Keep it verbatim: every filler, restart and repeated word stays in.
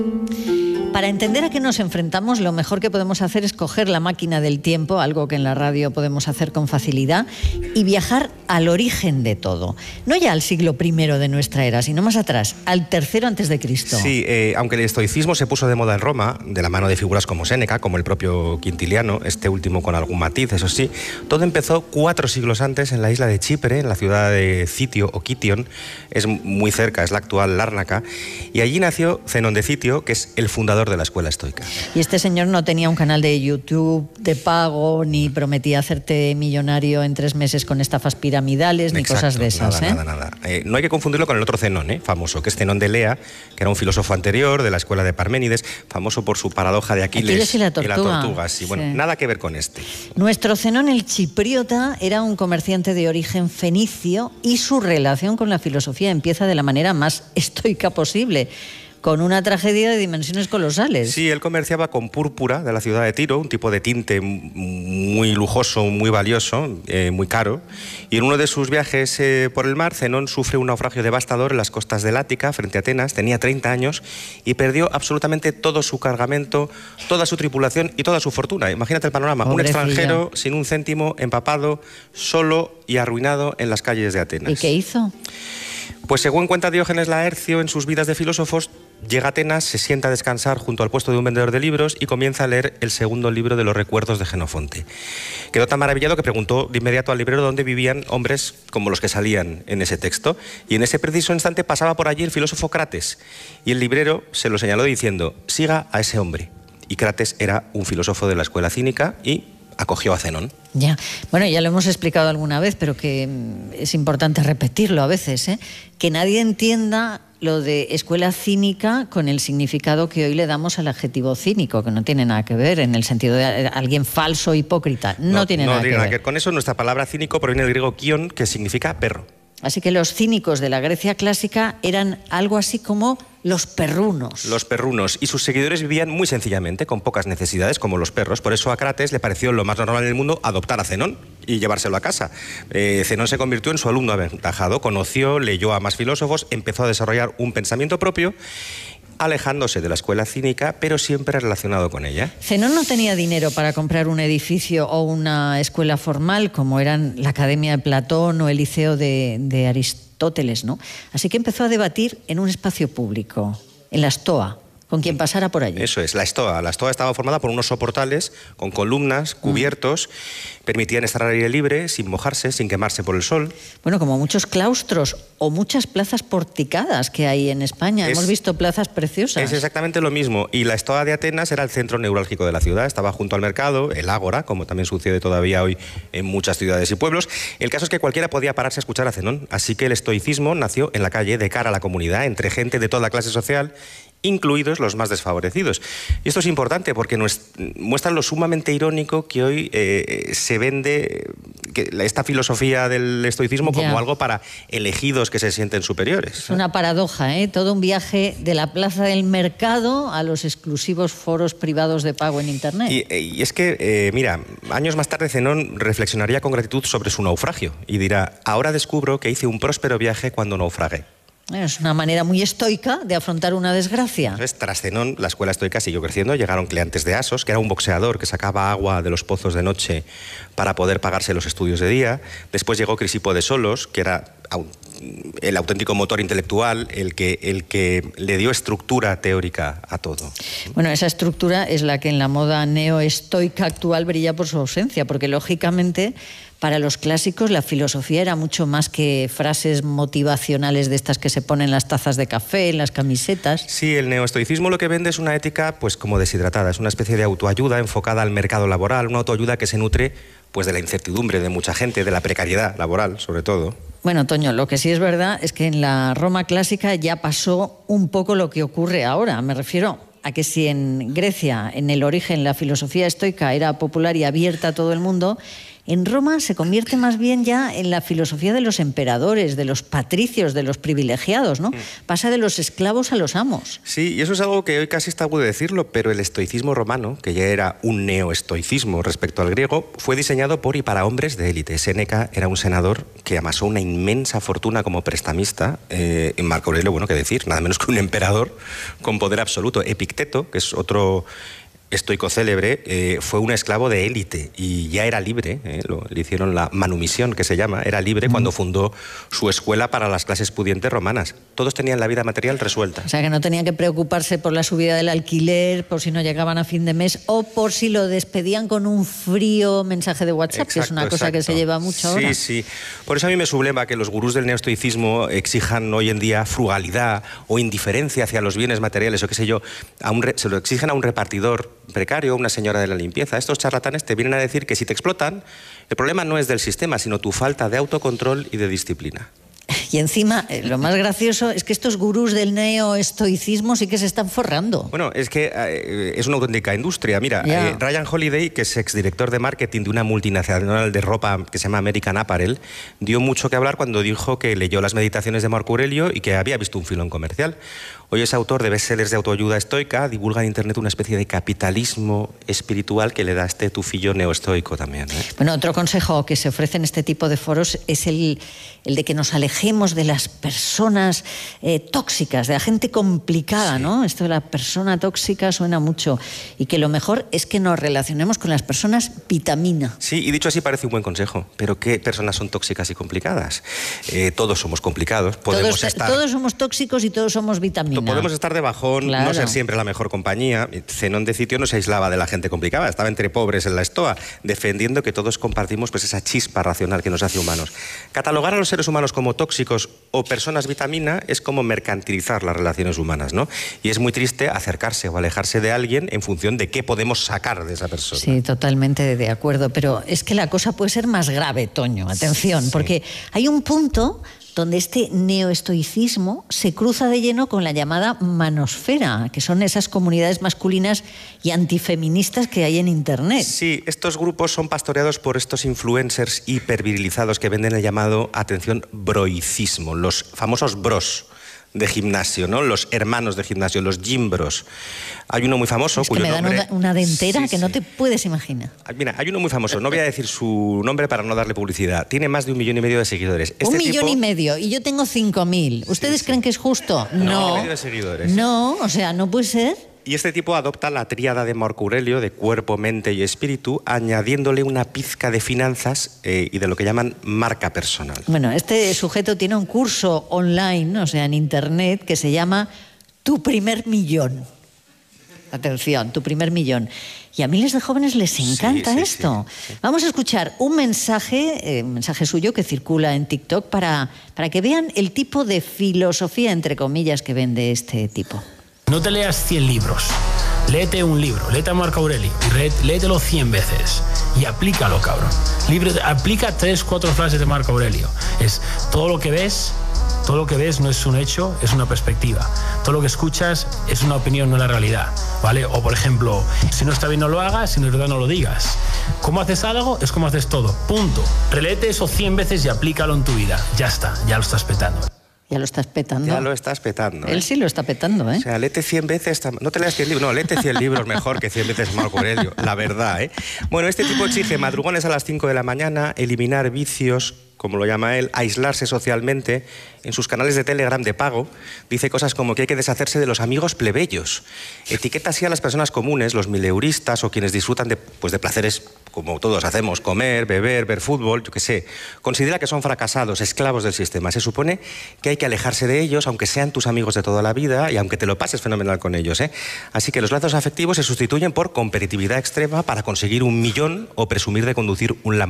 Para entender a qué nos enfrentamos, lo mejor que podemos hacer es coger la máquina del tiempo, algo que en la radio podemos hacer con facilidad, y viajar al origen de todo. No ya al siglo primero de nuestra era, sino más atrás, al tercero antes de Cristo. Sí, eh, aunque el estoicismo se puso de moda en Roma, de la mano de figuras como Séneca, como el propio Quintiliano, este último con algún matiz, eso sí, todo empezó cuatro siglos antes en la isla de Chipre, en la ciudad de Citio o Kition, es muy cerca, es la actual Lárnaca, y allí nació Zenón de Citio, que es el fundador de la escuela estoica. Y este señor no tenía un canal de YouTube de pago, ni prometía hacerte millonario en tres meses con estafas piramidales, ni Exacto, cosas de esas. Nada, ¿eh? nada, nada. Eh, no hay que confundirlo con el otro Zenón, ¿eh? famoso, que es Zenón de Elea, que era un filósofo anterior de la escuela de Parménides, famoso por su paradoja de Aquiles, Aquiles y la tortuga. Y la tortuga sí. Bueno, sí. Nada que ver con este. Nuestro Zenón, el chipriota, era un comerciante de origen fenicio y su relación con la filosofía empieza de la manera más estoica posible, con una tragedia de dimensiones colosales. Sí, él comerciaba con púrpura de la ciudad de Tiro, un tipo de tinte muy lujoso, muy valioso, eh, muy caro. Y en uno de sus viajes eh, por el mar, Zenón sufre un naufragio devastador en las costas del Ática, frente a Atenas. Tenía treinta años y perdió absolutamente todo su cargamento, toda su tripulación y toda su fortuna. Imagínate el panorama. Pobrecillo. Un extranjero sin un céntimo, empapado, solo y arruinado en las calles de Atenas. ¿Y qué hizo? Pues según cuenta Diógenes Laercio en sus Vidas de filósofos, llega a Atenas, se sienta a descansar junto al puesto de un vendedor de libros y comienza a leer el segundo libro de los recuerdos de Jenofonte. Quedó tan maravillado que preguntó de inmediato al librero dónde vivían hombres como los que salían en ese texto. Y en ese preciso instante pasaba por allí el filósofo Crates. Y el librero se lo señaló diciendo: siga a ese hombre. Y Crates era un filósofo de la escuela cínica y acogió a Zenón. Ya, bueno, ya lo hemos explicado alguna vez, pero que es importante repetirlo a veces, ¿eh? Que nadie entienda lo de escuela cínica con el significado que hoy le damos al adjetivo cínico, que no tiene nada que ver en el sentido de alguien falso, hipócrita. No, no tiene, no nada, tiene que nada ver. que ver con eso. Nuestra palabra cínico proviene del griego kion, que significa perro. Así que los cínicos de la Grecia clásica eran algo así como los perrunos. Los perrunos. Y sus seguidores vivían muy sencillamente, con pocas necesidades, como los perros. Por eso a Crates le pareció lo más normal del mundo adoptar a Zenón y llevárselo a casa. Eh, Zenón se convirtió en su alumno aventajado, conoció, leyó a más filósofos, empezó a desarrollar un pensamiento propio, alejándose de la escuela cínica, pero siempre relacionado con ella. Zenón no tenía dinero para comprar un edificio o una escuela formal, como eran la Academia de Platón o el Liceo de, de Aristóteles, ¿no? Así que empezó a debatir en un espacio público, en la Stoa, con quien pasara por allí. Eso es, la Stoa. La Stoa estaba formada por unos soportales con columnas, cubiertos, mm. permitían estar al aire libre, sin mojarse, sin quemarse por el sol. Bueno, como muchos claustros o muchas plazas porticadas que hay en España. Es, Hemos visto plazas preciosas. Es exactamente lo mismo. Y la Stoa de Atenas era el centro neurálgico de la ciudad. Estaba junto al mercado, el ágora, como también sucede todavía hoy en muchas ciudades y pueblos. El caso es que cualquiera podía pararse a escuchar a Zenón. Así que el estoicismo nació en la calle, de cara a la comunidad, entre gente de toda clase social, incluidos los más desfavorecidos. Y esto es importante porque nos muestra lo sumamente irónico que hoy eh, se vende que esta filosofía del estoicismo como ya. algo para elegidos que se sienten superiores. Es una paradoja, ¿eh? Todo un viaje de la plaza del mercado a los exclusivos foros privados de pago en Internet. Y, y es que, eh, mira, años más tarde Zenón reflexionaría con gratitud sobre su naufragio y dirá: ahora descubro que hice un próspero viaje cuando naufragué. Es una manera muy estoica de afrontar una desgracia. Entonces, tras Zenón, la escuela estoica siguió creciendo. Llegaron Cleantes de Asos, que era un boxeador que sacaba agua de los pozos de noche para poder pagarse los estudios de día. Después llegó Crisipo de Solos, que era el auténtico motor intelectual, el que, el que le dio estructura teórica a todo. Bueno, esa estructura es la que en la moda neoestoica actual brilla por su ausencia, porque lógicamente para los clásicos la filosofía era mucho más que frases motivacionales de estas que se ponen en las tazas de café, en las camisetas. Sí, el neoestoicismo lo que vende es una ética pues como deshidratada, es una especie de autoayuda enfocada al mercado laboral, una autoayuda que se nutre pues de la incertidumbre de mucha gente, de la precariedad laboral sobre todo. Bueno, Toño, lo que sí es verdad es que en la Roma clásica ya pasó un poco lo que ocurre ahora. Me refiero a que si en Grecia, en el origen, la filosofía estoica era popular y abierta a todo el mundo, en Roma se convierte más bien ya en la filosofía de los emperadores, de los patricios, de los privilegiados, ¿no? Pasa de los esclavos a los amos. Sí, y eso es algo que hoy casi está agudo decirlo, pero el estoicismo romano, que ya era un neoestoicismo respecto al griego, fue diseñado por y para hombres de élite. Séneca era un senador que amasó una inmensa fortuna como prestamista. Eh, en Marco Aurelio, bueno, qué decir, nada menos que un emperador con poder absoluto. Epicteto, que es otro estoico célebre, eh, fue un esclavo de élite y ya era libre, eh, lo, le hicieron la manumisión, que se llama, era libre mm. cuando fundó su escuela para las clases pudientes romanas. Todos tenían la vida material resuelta. O sea, que no tenían que preocuparse por la subida del alquiler, por si no llegaban a fin de mes o por si lo despedían con un frío mensaje de WhatsApp, exacto, que es una cosa exacto. que se lleva mucho sí, ahora. Sí, sí. Por eso a mí me subleva que los gurús del neoestoicismo exijan hoy en día frugalidad o indiferencia hacia los bienes materiales o qué sé yo, a un re, se lo exigen a un repartidor precario, una señora de la limpieza. Estos charlatanes te vienen a decir que si te explotan, el problema no es del sistema, sino tu falta de autocontrol y de disciplina. Y encima, eh, lo más gracioso es que estos gurús del neoestoicismo sí que se están forrando. Bueno, es que eh, es una auténtica industria. Mira, eh, Ryan Holiday, que es exdirector de marketing de una multinacional de ropa que se llama American Apparel, dio mucho que hablar cuando dijo que leyó las meditaciones de Marco Aurelio y que había visto un filón comercial. Hoy es autor de bestsellers de autoayuda estoica, divulga en internet una especie de capitalismo espiritual que le da este tufillo neoestoico también, ¿eh? Bueno, otro consejo que se ofrece en este tipo de foros es el, el de que nos alejemos de las personas eh, tóxicas, de la gente complicada, sí. ¿no? Esto de la persona tóxica suena mucho. Y que lo mejor es que nos relacionemos con las personas vitamina. Sí, y dicho así parece un buen consejo. Pero ¿qué personas son tóxicas y complicadas? Eh, todos somos complicados. Podemos todos, estar... todos somos tóxicos y todos somos vitamina. Podemos estar de bajón, claro. no ser siempre la mejor compañía. Zenón de Citio no se aislaba de la gente complicada, estaba entre pobres en la estoa, defendiendo que todos compartimos pues, esa chispa racional que nos hace humanos. Catalogar a los seres humanos como tóxicos o personas vitamina es como mercantilizar las relaciones humanas, ¿no? Y es muy triste acercarse o alejarse de alguien en función de qué podemos sacar de esa persona. Sí, totalmente de acuerdo, pero es que la cosa puede ser más grave, Toño, atención, sí. porque hay un punto donde este neoestoicismo se cruza de lleno con la llamada manosfera, que son esas comunidades masculinas y antifeministas que hay en Internet. Sí, estos grupos son pastoreados por estos influencers hipervirilizados que venden el llamado, atención, broicismo, los famosos bros de gimnasio, ¿no? Los hermanos de gimnasio, los gymbros. Hay uno muy famoso es cuyo que me dan nombre... una, una dentera sí, que sí. no te puedes imaginar. Mira, hay uno muy famoso, no voy a decir su nombre para no darle publicidad. Tiene más de un millón y medio de seguidores. Este un millón tipo... y medio, y yo tengo cinco mil. ¿Ustedes sí, sí. creen que es justo? No. No. Un medio de seguidores. No, o sea, no puede ser. Y este tipo adopta la tríada de Marco Aurelio, de cuerpo, mente y espíritu, añadiéndole una pizca de finanzas eh, y de lo que llaman marca personal. Bueno, este sujeto tiene un curso online, o sea, en Internet, que se llama Tu primer millón. Atención, Tu primer millón. Y a miles de jóvenes les encanta sí, sí, esto. Sí, sí. Vamos a escuchar un mensaje, eh, un mensaje suyo que circula en TikTok para, para que vean el tipo de filosofía, entre comillas, que vende este tipo. No te leas cien libros, léete un libro, léete a Marco Aurelio y léetelo cien veces y aplícalo, cabrón. Libre, aplica tres, cuatro frases de Marco Aurelio. Es todo lo que ves, todo lo que ves no es un hecho, es una perspectiva. Todo lo que escuchas es una opinión, no la realidad, ¿vale? O por ejemplo, si no está bien no lo hagas, si no es verdad no lo digas. ¿Cómo haces algo? Es como haces todo, punto. Reléete eso cien veces y aplícalo en tu vida. Ya está, ya lo estás petando. Ya lo estás petando. Ya lo estás petando. Él ¿eh? sí lo está petando, ¿eh? O sea, léete cien veces... No te leas cien libros, no, léete cien libros mejor que cien veces Marco Aurelio, la verdad, ¿eh? Bueno, este tipo exige madrugones a las cinco de la mañana, eliminar vicios, como lo llama él, aislarse socialmente. En sus canales de Telegram de pago dice cosas como que hay que deshacerse de los amigos plebeyos. Etiqueta así a las personas comunes, los mileuristas o quienes disfrutan de, pues, de placeres como todos hacemos, comer, beber, ver fútbol, yo qué sé. Considera que son fracasados, esclavos del sistema. Se supone que hay que alejarse de ellos, aunque sean tus amigos de toda la vida y aunque te lo pases fenomenal con ellos, ¿eh? Así que los lazos afectivos se sustituyen por competitividad extrema para conseguir un millón o presumir de conducir un Lamborghini.